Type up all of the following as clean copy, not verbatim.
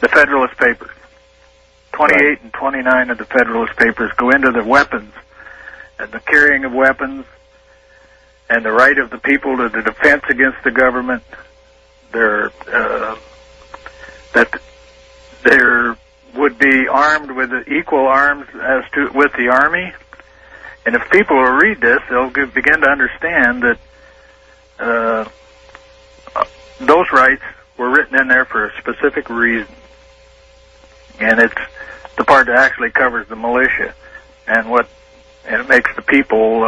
the Federalist Papers. 28 and 29 of the Federalist Papers go into the weapons and the carrying of weapons and the right of the people to the defense against the government. That there would be armed with equal arms with the Army. And if people will read this, they'll begin to understand that those rights were written in there for a specific reason. And it's the part that actually covers the militia and it makes the people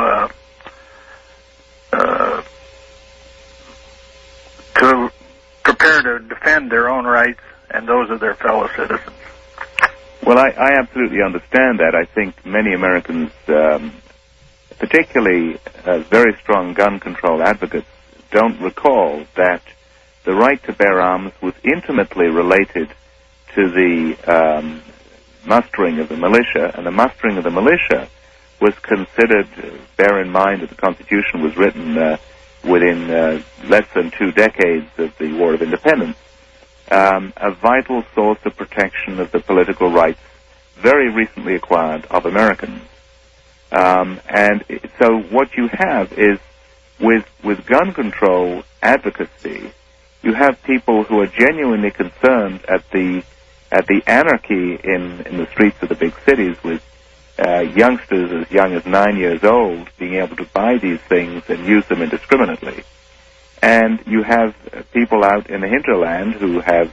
to prepare to defend their own rights and those of their fellow citizens. Well, I absolutely understand that. I think many Americans, particularly very strong gun control advocates, don't recall that the right to bear arms was intimately related to the mustering of the militia, and the mustering of the militia was considered, bear in mind that the Constitution was written within less than 2 decades of the War of Independence, a vital source of protection of the political rights very recently acquired of Americans. And so what you have is, with gun control advocacy, you have people who are genuinely concerned at the anarchy in the streets of the big cities, with youngsters as young as 9 years old being able to buy these things and use them indiscriminately. And you have people out in the hinterland who have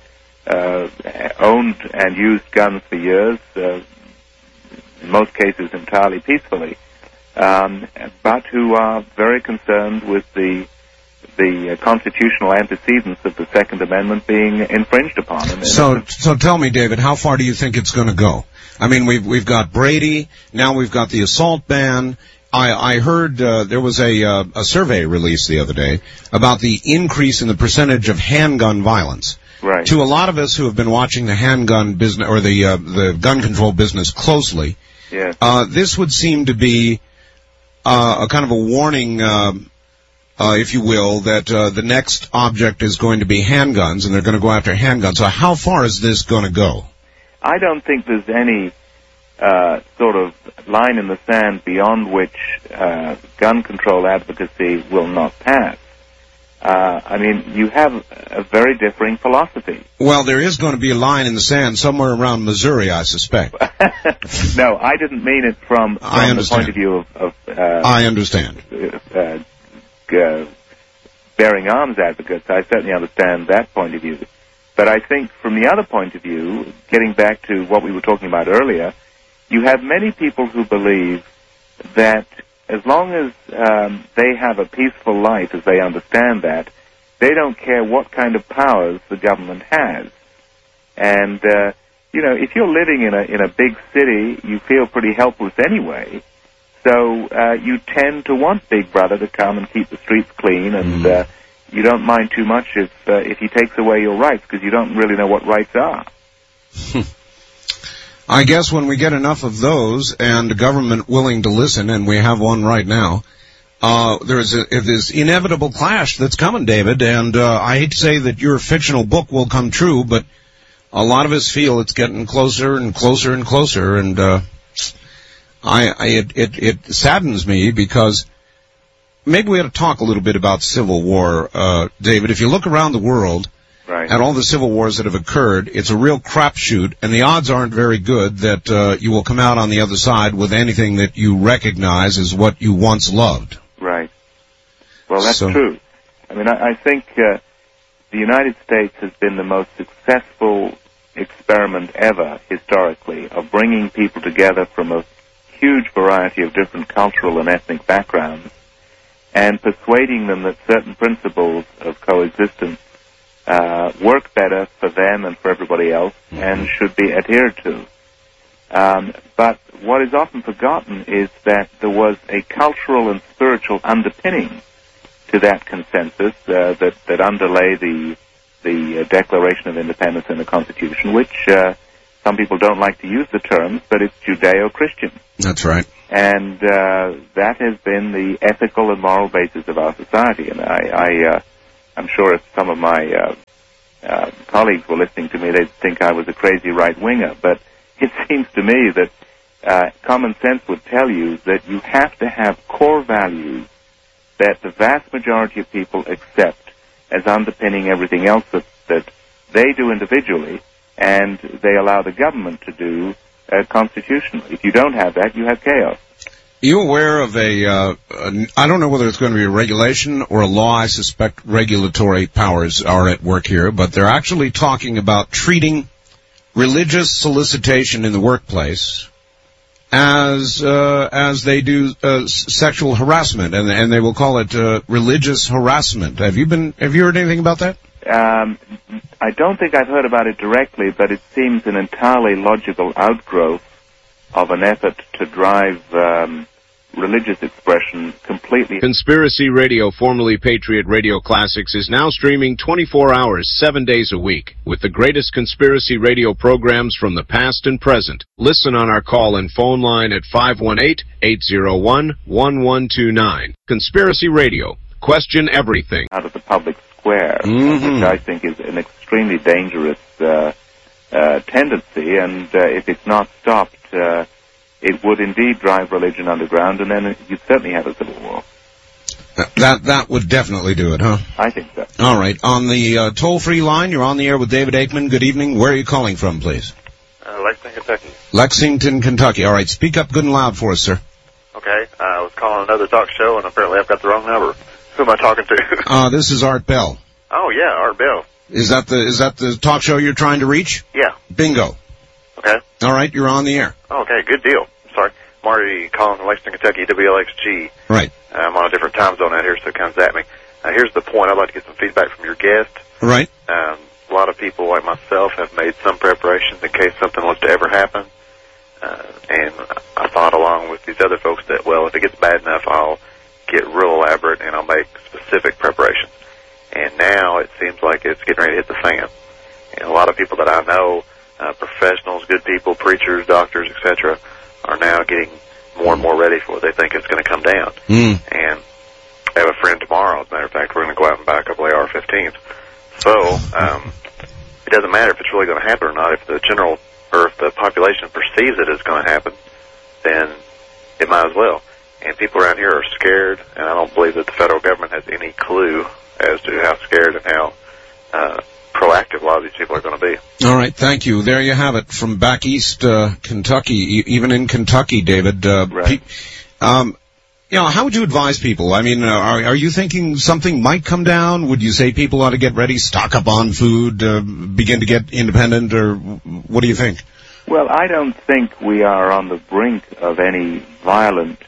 owned and used guns for years, in most cases entirely peacefully, but who are very concerned with the constitutional antecedents of the Second Amendment being infringed upon. So tell me, David, how far do you think it's going to go? I mean, we've got Brady, now we've got the assault ban. I heard there was a survey released the other day about the increase in the percentage of handgun violence. Right. To a lot of us who have been watching the handgun business or the gun control business closely, yes. This would seem to be a kind of a warning, if you will, that the next object is going to be handguns, and they're going to go after handguns. So how far is this going to go? I don't think there's any sort of line in the sand beyond which gun control advocacy will not pass. I mean, you have a very differing philosophy. Well, there is going to be a line in the sand somewhere around Missouri, I suspect. No, I didn't mean it from the point of view of I understand. Bearing arms advocates. I certainly understand that point of view. But I think from the other point of view, getting back to what we were talking about earlier, you have many people who believe that as long as they have a peaceful life, as they understand that, they don't care what kind of powers the government has. And, if you're living in a big city, you feel pretty helpless anyway. So you tend to want Big Brother to come and keep the streets clean, and you don't mind too much if he takes away your rights, because you don't really know what rights are. I guess when we get enough of those and the government willing to listen, and we have one right now, there's this inevitable clash that's coming, David, and I hate to say that your fictional book will come true, but a lot of us feel it's getting closer and closer and closer, and it saddens me because maybe we ought to talk a little bit about Civil War, David. If you look around the world, right, at all the civil wars that have occurred, it's a real crapshoot, and the odds aren't very good that you will come out on the other side with anything that you recognize as what you once loved. Right. Well, that's true. I mean, I think the United States has been the most successful experiment ever, historically, of bringing people together from a huge variety of different cultural and ethnic backgrounds and persuading them that certain principles of coexistence work better for them and for everybody else and should be adhered to. But what is often forgotten is that there was a cultural and spiritual underpinning to that consensus that underlay the Declaration of Independence and the Constitution, which some people don't like to use the terms, but it's Judeo-Christian. That's right. And that has been the ethical and moral basis of our society. And I'm sure if some of my colleagues were listening to me, they'd think I was a crazy right-winger. But it seems to me that common sense would tell you that you have to have core values that the vast majority of people accept as underpinning everything else that they do individually and they allow the government to do constitutionally. If you don't have that, you have chaos. You aware of I don't know whether it's going to be a regulation or a law. I suspect regulatory powers are at work here, but they're actually talking about treating religious solicitation in the workplace as they do sexual harassment, and they will call it religious harassment. Have you heard anything about that? I don't think I've heard about it directly, but it seems an entirely logical outgrowth of an effort to drive religious expression completely. Conspiracy Radio, formerly Patriot Radio Classics, is now streaming 24 hours, 7 days a week, with the greatest conspiracy radio programs from the past and present. Listen on our call and phone line at 518-801-1129. Conspiracy Radio. Question everything. Out of the public square, which I think is an extremely dangerous tendency, and if it's not stopped, it would indeed drive religion underground, and then you'd certainly have a civil war. That would definitely do it, huh? I think so. All right. On the toll-free line, you're on the air with David Aikman. Good evening. Where are you calling from, please? Lexington, Kentucky. Lexington, Kentucky. All right. Speak up good and loud for us, sir. Okay. I was calling another talk show, and apparently I've got the wrong number. Who am I talking to? This is Art Bell. Oh, yeah, Art Bell. Is that the talk show you're trying to reach? Yeah. Bingo. Okay. All right, you're on the air. Okay, good deal. Sorry. I'm already calling from Lexington, Kentucky, WLXG. Right. I'm on a different time zone out here, so it comes at me. Here's the point. I'd like to get some feedback from your guest. Right. A lot of people like myself have made some preparations in case something was to ever happen. And I thought along with these other folks that, well, if it gets bad enough, I'll get real elaborate and I'll make specific preparations. And now it seems like it's getting ready to hit the fan. And a lot of people that I know, professionals, good people, preachers, doctors, etc., are now getting more and more ready for what they think is going to come down. And I have a friend tomorrow, as a matter of fact, we're going to go out and buy a couple of AR-15s. So it doesn't matter if it's really going to happen or not. If the general, or if the population perceives it as going to happen, then it might as well. And people around here are scared, and I don't believe that the federal government has any clue as to how scared and how proactive a lot of these people are going to be. All right, thank you. There you have it from back east Kentucky, even in Kentucky, David. Right. How would you advise people? I mean, are you thinking something might come down? Would you say people ought to get ready, stock up on food, begin to get independent, or what do you think? Well, I don't think we are on the brink of any violent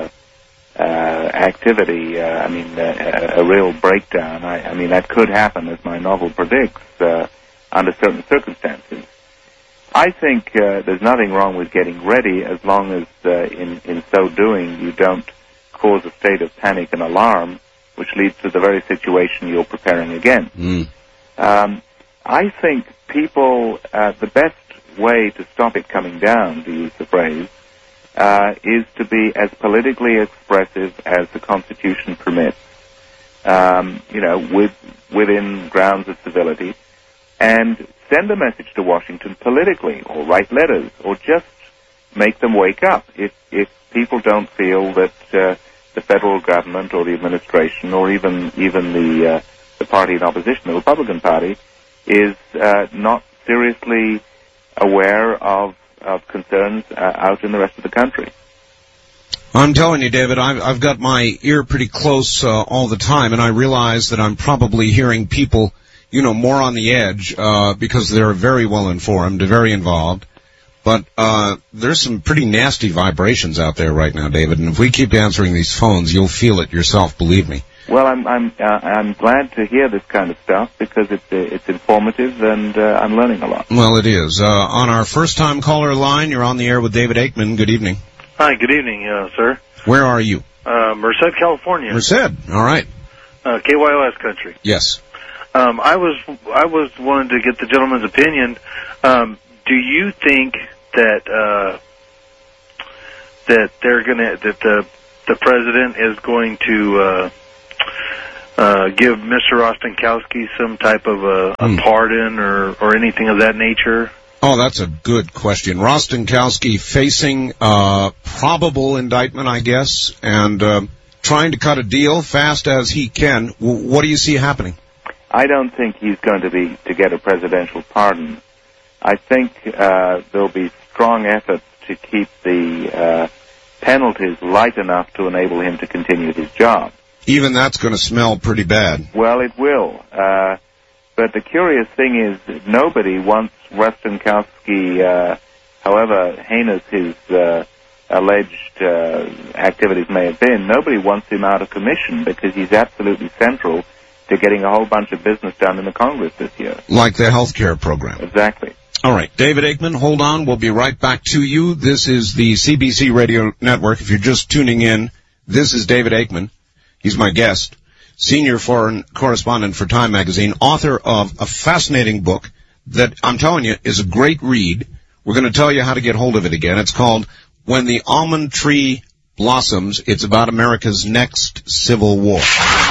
activity. A real breakdown. I mean, that could happen, as my novel predicts, under certain circumstances. I think there's nothing wrong with getting ready as long as, in so doing, you don't cause a state of panic and alarm, which leads to the very situation you're preparing against. I think people, the best way to stop it coming down, to use the phrase, is to be as politically expressive as the Constitution permits, within grounds of civility, and send a message to Washington politically, or write letters, or just make them wake up. If people don't feel that the federal government or the administration or even the party in opposition, the Republican Party, is not seriously aware of concerns out in the rest of the country. I'm telling you, David, I've got my ear pretty close all the time, and I realize that I'm probably hearing people, more on the edge because they're very well informed, very involved. But there's some pretty nasty vibrations out there right now, David, and if we keep answering these phones, you'll feel it yourself, believe me. Well, I'm glad to hear this kind of stuff because it's informative and I'm learning a lot. Well, it is. On our first-time caller line, you're on the air with David Aikman. Good evening. Hi, good evening, sir. Where are you? Merced, California. Merced. All right. KYOS country. Yes. I was wanting to get the gentleman's opinion. Do you think that that the president is going to give Mr. Rostenkowski some type of a pardon or anything of that nature? Oh, that's a good question. Rostenkowski facing probable indictment, I guess, and trying to cut a deal fast as he can. What do you see happening? I don't think he's going to get a presidential pardon. I think there'll be strong efforts to keep the penalties light enough to enable him to continue his job. Even that's going to smell pretty bad. Well, it will. But the curious thing is nobody wants Rostenkowski, however heinous his alleged activities may have been, nobody wants him out of commission because he's absolutely central to getting a whole bunch of business done in the Congress this year. Like the health care program. Exactly. All right, David Aikman, hold on. We'll be right back to you. This is the CBC Radio Network. If you're just tuning in, this is David Aikman. He's my guest, senior foreign correspondent for Time Magazine, author of a fascinating book that I'm telling you is a great read. We're going to tell you how to get hold of it again. It's called When the Almond Tree Blossoms. It's about America's next civil war.